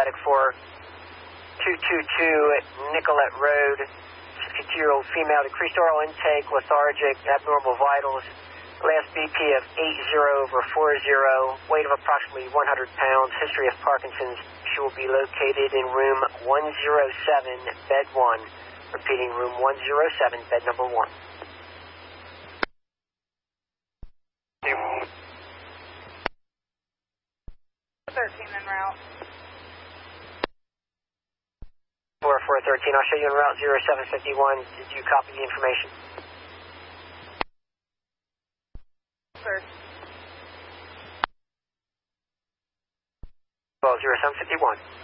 paramedic for 222 at Nicollet Road. 52-year-old female, decreased oral intake, lethargic, abnormal vitals, last BP of 80/40, weight of approximately 100 pounds, history of Parkinson's. She will be located in room 107, bed 1. Repeating, room 107, bed number 1. 13 en route. 4413, I'll show you en route 0751. Did you copy the information? Sir. Well, 0751.